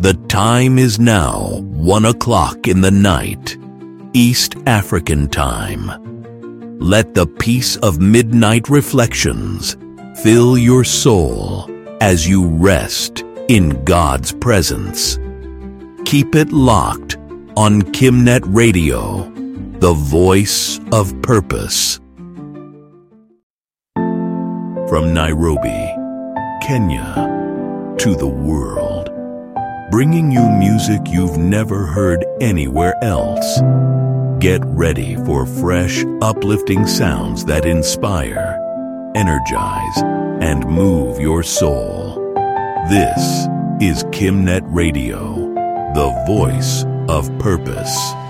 The time is now 1 o'clock in the night, East African time. Let the peace of midnight reflections fill your soul as you rest in God's presence. Keep it locked on Kimnet Radio, the voice of purpose. From Nairobi, Kenya, to the world, bringing you music you've never heard anywhere else. Get ready for fresh, uplifting sounds that inspire, energize, and move your soul. This is Kimnet Radio, the voice of purpose.